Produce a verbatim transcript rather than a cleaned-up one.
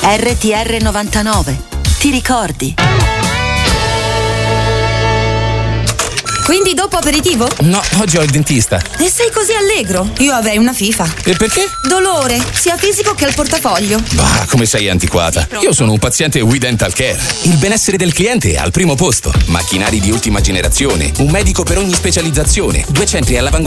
R T R novantanove. Ti ricordi? Quindi dopo aperitivo? No, oggi ho il dentista. E sei così allegro? Io avrei una FIFA. E perché? Dolore, sia fisico che al portafoglio. Bah, come sei antiquata. Io sono un paziente We Dental Care. Il benessere del cliente è al primo posto. Macchinari di ultima generazione, un medico per ogni specializzazione, due centri all'avanguardia